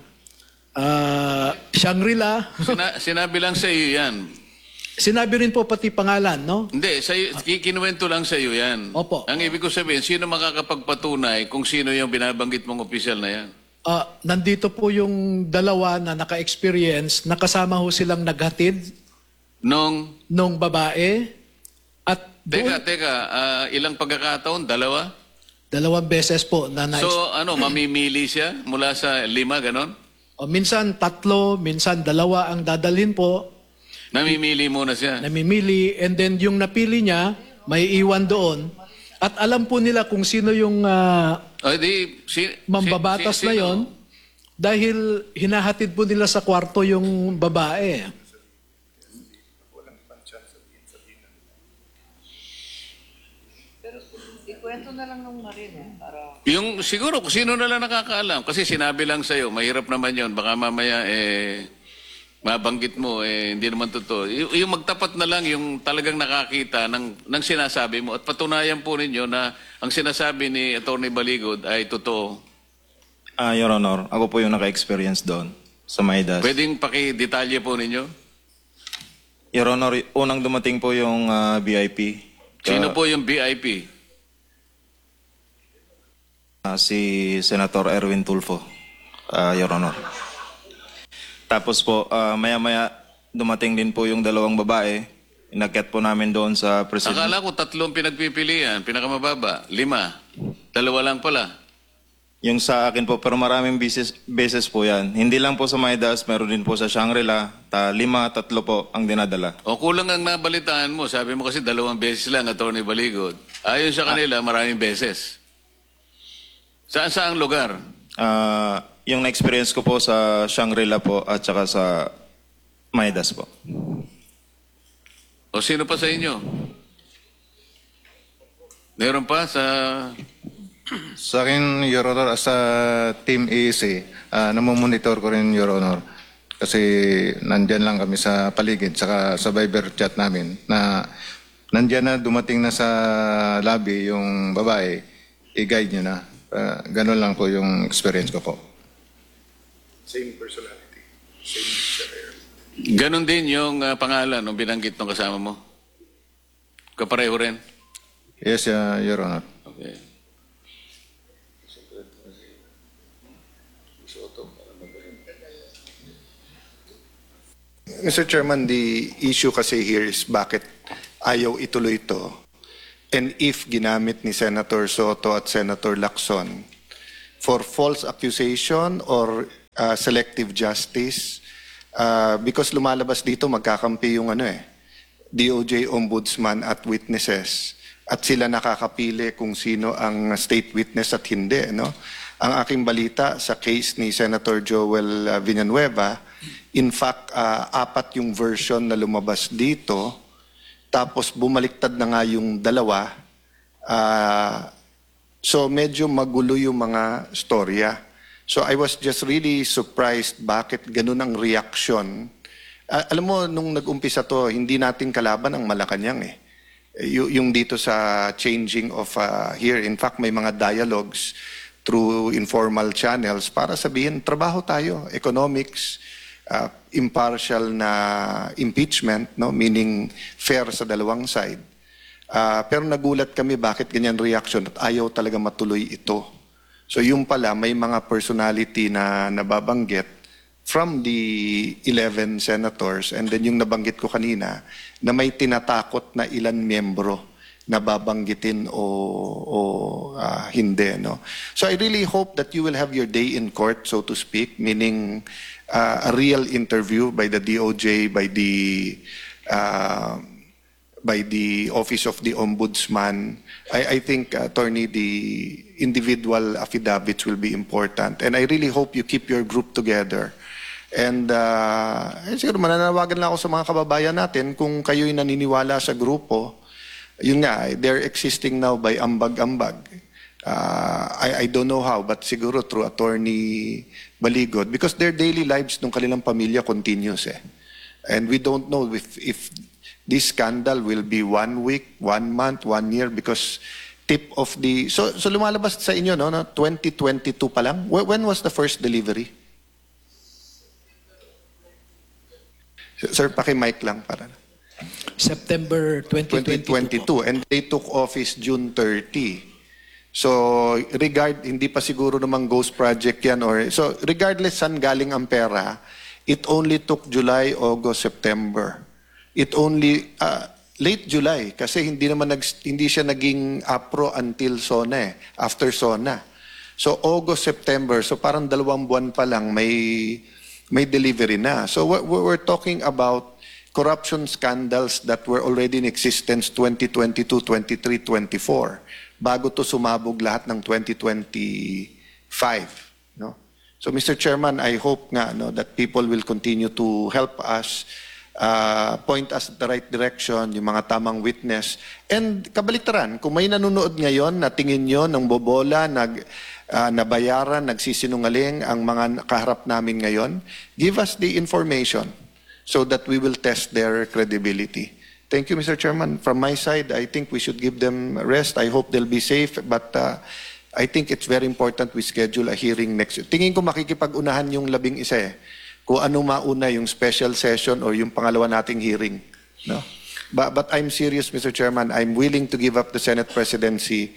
Shangri-La. Sinabi lang sa iyo yan. Sinabi rin po pati pangalan, no? Hindi, kinuwento lang sa iyo yan. Opo. Ang ibig ko sabihin, sino makakapagpatunay kung sino yung binabanggit mong opisyal na yan? Nandito po yung dalawa na naka-experience, nakasama ho silang naghatid nung babae. At Teka, ilang pagkakataon? 2? 2 beses po na So, mamimili siya mula sa 5, ganon? Minsan 3, minsan 2 ang dadalhin po. Namimili muna siya. Namimili, and then yung napili niya, may iwan doon. At alam po nila kung sino yung mambabatas na yon dahil hinahatid po nila sa kwarto yung babae. Ikwento na lang ng Marin para... Yung siguro kung sino na lang nakakaalam. Kasi sinabi lang sa'yo, mahirap naman yon. Baka mamaya mabanggit mo, hindi naman totoo. Yung magtapat na lang yung talagang nakakita ng sinasabi mo at patunayan po ninyo na ang sinasabi ni Atty. Baligod ay totoo. Your Honor, ako po yung naka-experience doon sa Maidas. Pwedeng pakidetalye po ninyo? Your Honor, unang dumating po yung VIP. Sino po yung VIP? Si Senator Erwin Tulfo, Your Honor. Tapos po, maya-maya dumating din po yung 2 babae. Inakyat po namin doon sa president. Akala ko 3 pinagpipilian, pinakamababa, 5. 2 lang pala. Yung sa akin po, pero maraming beses po yan. Hindi lang po sa Maidas, meron din po sa Shangri-La. 5, 3 po ang dinadala. O kulang ang nabalitaan mo. Sabi mo kasi 2 beses lang, Atty. Baligod. Ayon sa kanila, maraming beses. Saan lugar? Yung na-experience ko po sa Shangri-La po at saka sa Maidas po. O sino pa sa inyo? Meron pa sa... Sa akin, Your Honor, as a Team EEC, namomonitor ko rin, Your Honor. Kasi nandyan lang kami sa paligid, saka sa Viber chat namin, na nandyan na, dumating na sa lobby yung babae, i-guide nyo na. Ganun lang po yung experience ko po. Same personality. Same career. Ganon din yung pangalan ng binanggit ng kasama mo? Kapareho rin? Yes, Your Honor. Okay. Mr. Chairman, the issue kasi here is bakit ayaw ituloy ito, and if ginamit ni Senator Soto at Senator Lacson for false accusation or selective justice, because lumalabas dito magkakampi yung DOJ Ombudsman at witnesses, at sila nakakapili kung sino ang state witness at hindi, no? Ang aking balita sa case ni Senator Joel Villanueva, in fact, 4 yung version na lumabas dito, tapos bumaliktad na nga yung 2. So medyo magulo yung mga storya. So I was just really surprised bakit ganun ang reaction. Alam mo, nung nag-umpisa to, hindi natin kalaban ang Malacanang yung dito sa changing of here. In fact, may mga dialogues through informal channels para sabihin, trabaho tayo, economics, impartial na impeachment, no? Meaning fair sa dalawang side. Pero nagulat kami bakit ganyan reaction at ayaw talaga matuloy ito. So yung pala, may mga personality na nababanggit from the 11 senators, and then yung nabanggit ko kanina, na may tinatakot na ilan miyembro na babanggitin o hindi. No? So I really hope that you will have your day in court, so to speak, meaning a real interview by the DOJ, by the Office of the Ombudsman. I think, Attorney, the individual affidavits will be important. And I really hope you keep your group together. And siguro mananawagan lang ako sa mga kababayan natin, kung kayo'y naniniwala sa grupo, yun nga, they're existing now by ambag-ambag. I don't know how, but siguro through Attorney Baligod, because their daily lives ng kanilang pamilya continues. And we don't know if this scandal will be 1 week, 1 month, 1 year, because tip of the... So lumalabas sa inyo, no, 2022 pa lang? When was the first delivery? Sir, paki-mic lang para... September 2022. And they took office June 30. So, hindi pa siguro namang ghost project yan. So, regardless saan galing ang pera, it only took July, August, September. It only, late July, kasi hindi siya naging APRO until SONA after SONA. So, August, September, so parang 2 buwan pa lang may delivery na. So, we're talking about corruption scandals that were already in existence 2022, 23, 24 bago to sumabog lahat ng 2025, no? So Mr. Chairman, I hope nga that people will continue to help us, point us at the right direction, yung mga tamang witness. And kabaliktaran, kung may nanonood ngayon na tingin nyo ng bobola, nabayaran, nagsisinungaling ang mga kaharap namin ngayon, give us the information so that we will test their credibility. Thank you, Mr. Chairman. From my side, I think we should give them rest. I hope they'll be safe, but I think it's very important we schedule a hearing next year. Tingin ko makikipag-unahan yung 11 kung ano mauna, yung special session or yung pangalawa nating hearing. No? But I'm serious, Mr. Chairman. I'm willing to give up the Senate presidency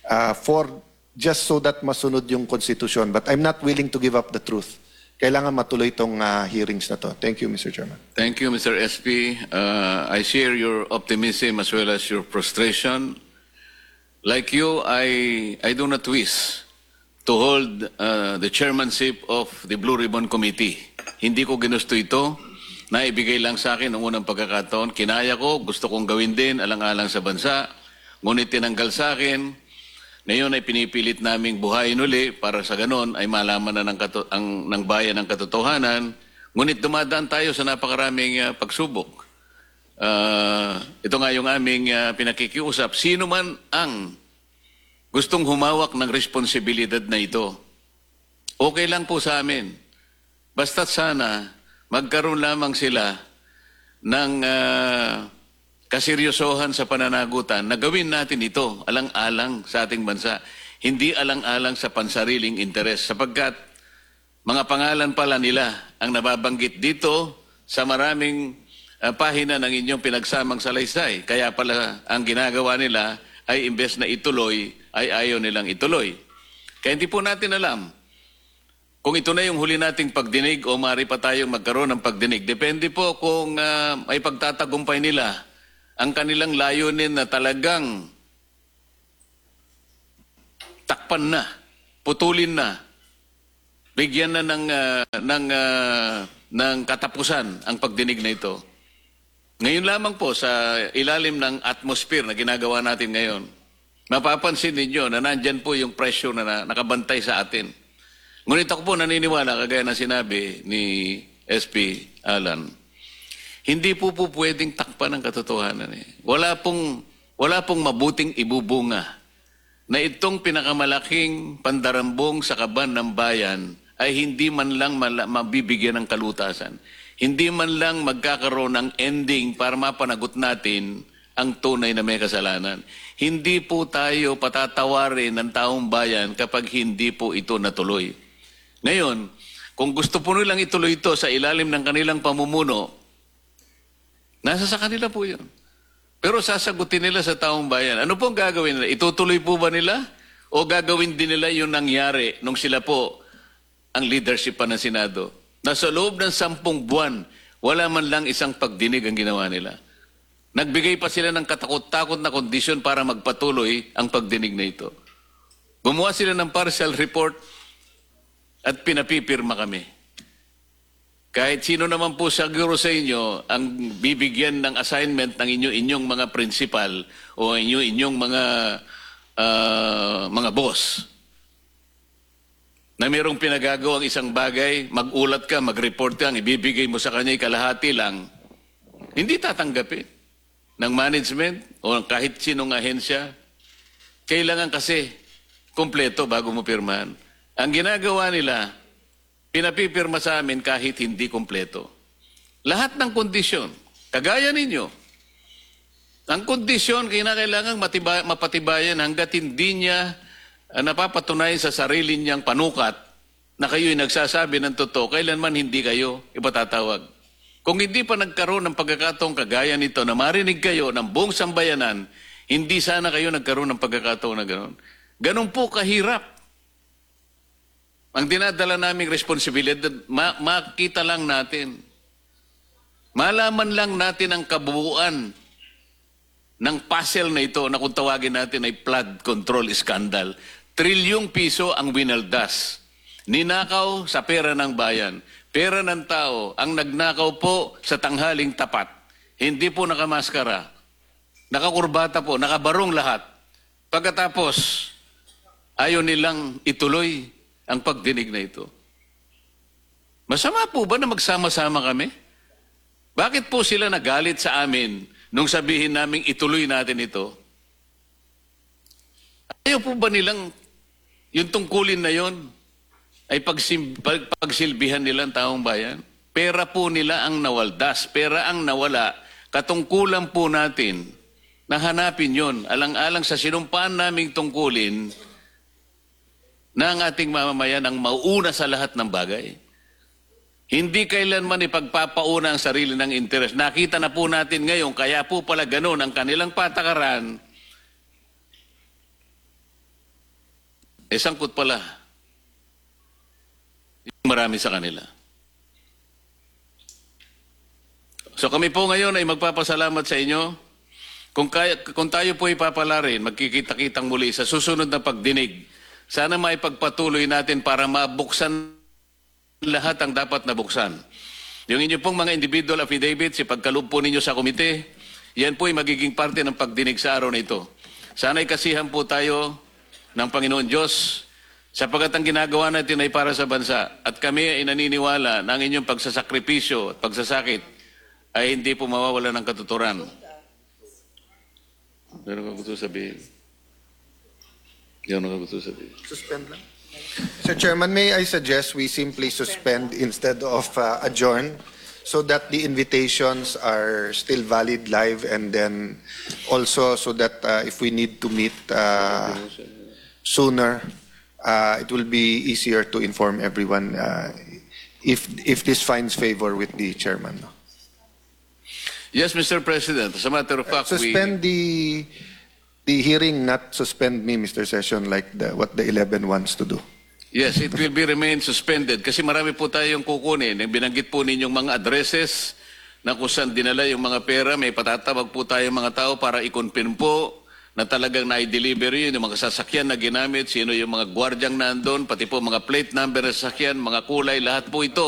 just so that masunod yung konstitusyon. But I'm not willing to give up the truth. Kailangan matuloy itong hearings na to. Thank you, Mr. Chairman. Thank you, Mr. SP. I share your optimism as well as your frustration. Like you, I do not wish to hold the chairmanship of the Blue Ribbon Committee. Hindi ko ginusto ito. Naibigay lang sa akin noong unang pagkakataon. Kinaya ko, gusto kong gawin din, alang-alang sa bansa. Ngunit tinanggal sa akin. Ngayon ay pinipilit naming buhayin uli para sa ganon ay malaman na ng bayan ang katotohanan. Ngunit dumadaan tayo sa napakaraming pagsubok. Ito nga yung aming pinakikiusap. Sino man ang gustong humawak ng responsibilidad na ito, okay lang po sa amin. Basta't sana magkaroon lamang sila ng kaseryosohan sa pananagutan na gawin natin ito alang-alang sa ating bansa. Hindi alang-alang sa pansariling interes sapagkat mga pangalan pala nila ang nababanggit dito sa maraming pahina ng inyong pinagsamang salaysay. Kaya pala ang ginagawa nila ay imbes na ituloy ay ayaw nilang ituloy. Kaya hindi po natin alam kung ito na yung huli nating pagdinig o maaari pa tayong magkaroon ng pagdinig. Depende po kung may pagtatagumpay nila ang kanilang layunin na talagang takpan na, putulin na, bigyan na ng katapusan ang pagdinig na ito. Ngayon lamang po sa ilalim ng atmosphere na ginagawa natin ngayon, mapapansin ninyo na nandyan po yung pressure na nakabantay sa atin. Ngunit ako po naniniwala, kagaya na sinabi ni SP Alan, hindi po pwedeng takpan ang katotohanan. Wala pong mabuting ibubunga na itong pinakamalaking pandarambong sa kaban ng bayan ay hindi man lang mabibigyan ng kalutasan. Hindi man lang magkakaroon ng ending para mapanagot natin ang tunay na may kasalanan. Hindi po tayo patatawarin ng taong bayan kapag hindi po ito natuloy. Ngayon, kung gusto po nilang ituloy ito sa ilalim ng kanilang pamumuno, nasa sa kanila po yun. Pero sasagutin nila sa taong bayan. Ano pong gagawin nila? Itutuloy po ba nila? O gagawin din nila yung nangyari nung sila po ang leadership pa ng Senado? Na sa loob ng 10 buwan, wala man lang isang pagdinig ang ginawa nila. Nagbigay pa sila ng katakot-takot na kondisyon para magpatuloy ang pagdinig na ito. Gumawa sila ng partial report at pinapipirma kami. Kahit sino naman po siguro sa inyo ang bibigyan ng assignment ng inyong mga principal o inyong mga boss na mayroong pinagagawang isang bagay, magulat ka, mag-report ka, ibibigay mo sa kanya kalahati lang, hindi tatanggapin ng management o kahit sinong ahensya. Kailangan kasi kompleto bago mo pirmahan. Ang ginagawa nila, pinapipirma sa amin kahit hindi kompleto. Lahat ng kondisyon, kagaya ninyo, ang kondisyon kailangan mapatibayan hanggat hindi niya napapatunayan sa sarili niyang panukat na kayo'y nagsasabi ng totoo, kailanman hindi kayo ipatatawag. Kung hindi pa nagkaroon ng pagkakataong kagaya nito na marinig kayo ng buong sambayanan, hindi sana kayo nagkaroon ng pagkakataon na gano'n. Ganon po kahirap. Ang dinadala naming responsibilidad, makita lang natin. Malaman lang natin ang kabuuan ng puzzle na ito na kung tawagin natin ay flood control scandal. Trilyong piso ang winaldas. Ninakaw sa pera ng bayan. Pera ng tao ang nagnakaw po sa tanghaling tapat. Hindi po nakamaskara. Nakakurbata po, nakabarong lahat. Pagkatapos, ayaw nilang ituloy ang pagdinig na ito. Masama po ba na magsama-sama kami? Bakit po sila nagalit sa amin nung sabihin naming ituloy natin ito? Ayaw po ba nilang yung tungkulin na yon ay pagsilbihan nilang taong bayan? Pera po nila ang nawaldas, pera ang nawala. Katungkulan po natin na hanapin yon, alang-alang sa sinumpaan naming tungkulin na ang ating mamamayan ang mauuna sa lahat ng bagay. Hindi kailanman ipagpapauna ang sarili ng interes. Nakita na po natin ngayon, kaya po pala ganun ang kanilang patakaran. Sangkot pala yung marami sa kanila. So kami po ngayon ay magpapasalamat sa inyo. Kung tayo po ipapalarin, magkikita-kitang muli sa susunod na pagdinig. Sana maipagpatuloy natin para mabuksan lahat ang dapat nabuksan. Yung inyo pong mga individual affidavits, ipagkaloob po ninyo sa komite, yan po ay magiging parte ng pagdinig sa araw na ito. Sana'y kasihan po tayo ng Panginoon Diyos sapagkat ang ginagawa natin ay para sa bansa. At kami ay naniniwala na ang inyong pagsasakripisyo at pagsasakit ay hindi po mawawala ng katuturan. Meron ka gusto sabihin? Yan ang gusto sabihin. Suspend lang. Sir Chairman, may I suggest we simply suspend instead of adjourn so that the invitations are still valid live, and then also so that if we need to meet sooner, it will be easier to inform everyone if this finds favor with the chairman. Yes, Mr. President. As a matter of fact, suspend the hearing, not suspend me, Mr. Session, like what the 11 wants to do. Yes, it will be remain suspended kasi marami po tayong kukunin. Binanggit po ninyong mga addresses na kung saan dinala yung mga pera, may patatabag po tayo mga tao para i-confirm po na talagang na-deliver yun, yung mga sasakyan na ginamit, sino yung mga gwardyang nandun, pati po mga plate number na sasakyan, mga kulay, lahat po ito